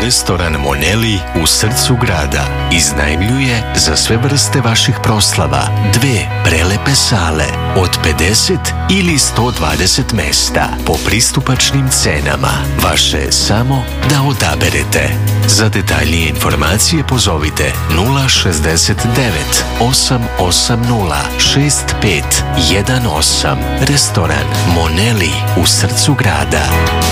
Restoran Moneli u srcu grada iznajmljuje za sve vrste vaših proslava 2 prelepe sale od 50 ili 120 mesta po pristupačnim cenama. Vaše je samo da odaberete. Za detaljnije informacije pozovite 069 880 6518. Restoran Moneli u srcu grada.